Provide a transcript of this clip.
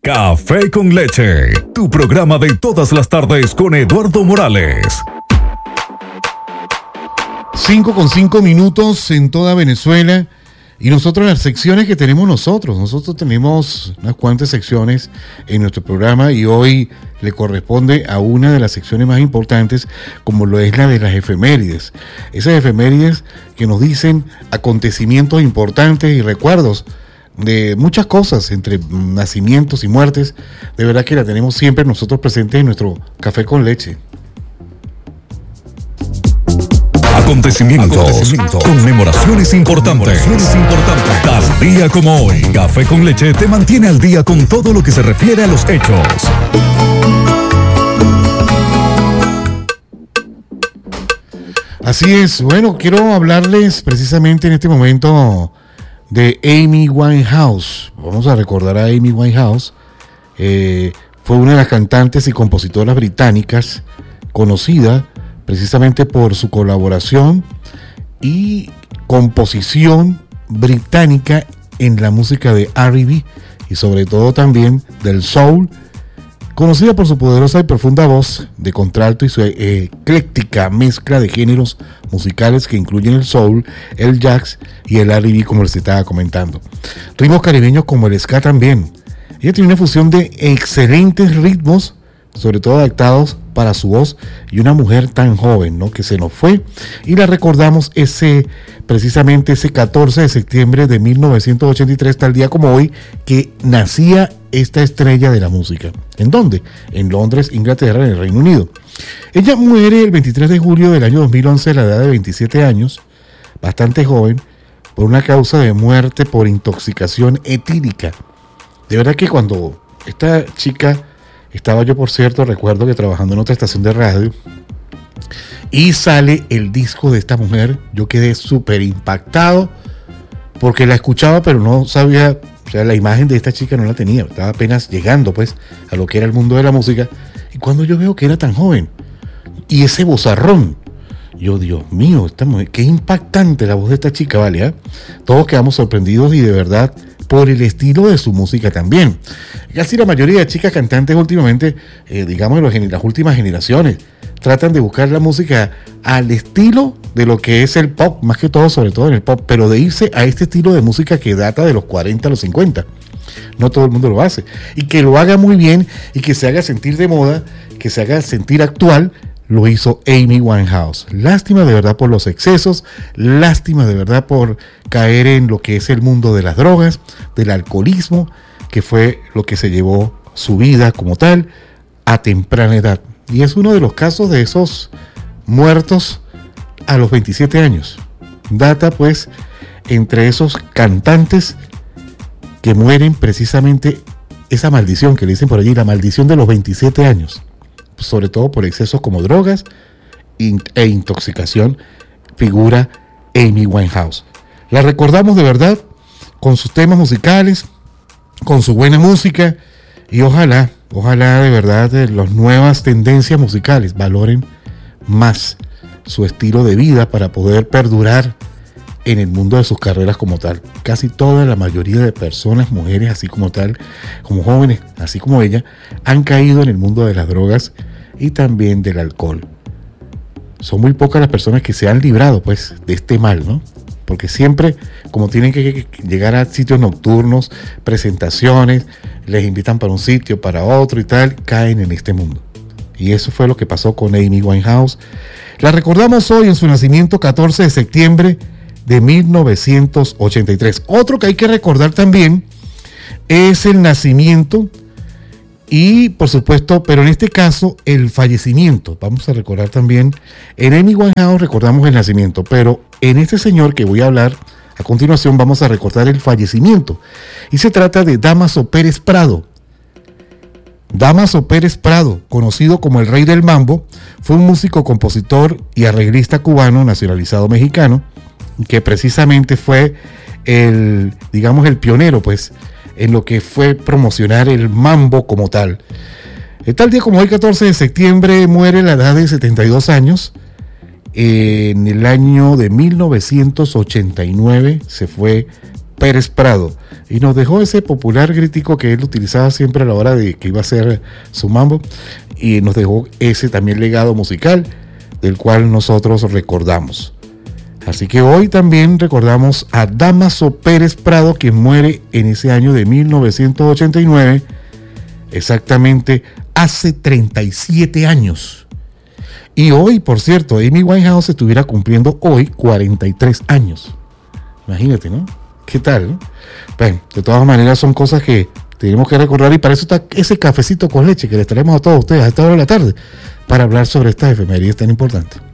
Café con Leche, tu programa de todas las tardes con Eduardo Morales. 5:05 en toda Venezuela. Y nosotros las secciones que tenemos nosotros tenemos unas cuantas secciones en nuestro programa y hoy le corresponde a una de las secciones más importantes, como lo es la de las efemérides. Esas efemérides que nos dicen acontecimientos importantes y recuerdos de muchas cosas, entre nacimientos y muertes. De verdad que la tenemos siempre nosotros presentes en nuestro Café con Leche. Acontecimientos, conmemoraciones importantes. Tal día como hoy, Café con Leche te mantiene al día con todo lo que se refiere a los hechos. Así es, bueno, quiero hablarles precisamente en este momento de Amy Winehouse. Vamos a recordar a Amy Winehouse. Fue una de las cantantes y compositoras británicas conocida precisamente por su colaboración y composición británica en la música de R&B y sobre todo también del soul, conocida por su poderosa y profunda voz de contralto y su ecléctica mezcla de géneros musicales que incluyen el soul, el jazz y el R&B, como les estaba comentando. Ritmos caribeños como el ska también. Ella tiene una fusión de excelentes ritmos, sobre todo adaptados para su voz, y una mujer tan joven, ¿no?, que se nos fue, y la recordamos precisamente ese 14 de septiembre de 1983, tal día como hoy, que nacía esta estrella de la música. ¿En dónde? En Londres, Inglaterra, en el Reino Unido. Ella muere el 23 de julio del año 2011 a la edad de 27 años, bastante joven, por una causa de muerte por intoxicación etílica. De verdad que cuando esta chica... Estaba yo, por cierto, recuerdo que trabajando en otra estación de radio y sale el disco de esta mujer. Yo quedé súper impactado porque la escuchaba, pero no sabía, o sea, la imagen de esta chica no la tenía. Estaba apenas llegando, pues, a lo que era el mundo de la música. Y cuando yo veo que era tan joven y ese vozarrón, yo, Dios mío, esta mujer, qué impactante la voz de esta chica, ¿vale? ¿Eh? Todos quedamos sorprendidos y de verdad por el estilo de su música también. Casi la mayoría de chicas cantantes últimamente, digamos en las últimas generaciones, tratan de buscar la música al estilo de lo que es el pop, más que todo, sobre todo en el pop, pero de irse a este estilo de música que data de los 40 a los 50. No todo el mundo lo hace. Y que lo haga muy bien y que se haga sentir de moda, que se haga sentir actual, lo hizo Amy Winehouse. Lástima de verdad por los excesos, lástima de verdad por caer en lo que es el mundo de las drogas, del alcoholismo, que fue lo que se llevó su vida como tal a temprana edad. Y es uno de los casos de esos muertos a los 27 años. Data pues entre esos cantantes que mueren precisamente esa maldición que le dicen por allí, la maldición de los 27 años. Sobre todo por excesos como drogas e intoxicación, figura Amy Winehouse. La recordamos de verdad con sus temas musicales, con su buena música, y ojalá de verdad las nuevas tendencias musicales valoren más su estilo de vida para poder perdurar en el mundo de sus carreras como tal. Casi toda la mayoría de personas, mujeres así como tal, como jóvenes, así como ella, han caído en el mundo de las drogas y también del alcohol. Son muy pocas las personas que se han librado pues de este mal, ¿no? Porque siempre, como tienen que llegar a sitios nocturnos, presentaciones, les invitan para un sitio, para otro y tal, caen en este mundo. Y eso fue lo que pasó con Amy Winehouse. La recordamos hoy en su nacimiento, 14 de septiembre de 1983. Otro que hay que recordar también es el nacimiento y, por supuesto, pero en este caso, el fallecimiento. Vamos a recordar también, en Amy Winehouse recordamos el nacimiento, pero en este señor que voy a hablar a continuación vamos a recordar el fallecimiento. Y se trata de Dámaso Pérez Prado. Dámaso Pérez Prado, conocido como el Rey del Mambo, fue un músico, compositor y arreglista cubano nacionalizado mexicano, que precisamente fue el pionero, pues, en lo que fue promocionar el mambo como tal. Tal día como hoy, 14 de septiembre, muere a la edad de 72 años. En el año de 1989 se fue Pérez Prado, y nos dejó ese popular crítico que él utilizaba siempre a la hora de que iba a hacer su mambo, y nos dejó ese también legado musical del cual nosotros recordamos. Así que hoy también recordamos a Dámaso Pérez Prado, quien muere en ese año de 1989, exactamente hace 37 años. Y hoy, por cierto, Amy Winehouse estuviera cumpliendo hoy 43 años. Imagínate, ¿no? ¿Qué tal? ¿No? Bueno, de todas maneras son cosas que tenemos que recordar, y para eso está ese cafecito con leche que les traemos a todos ustedes a esta hora de la tarde para hablar sobre esta efemérides tan importante.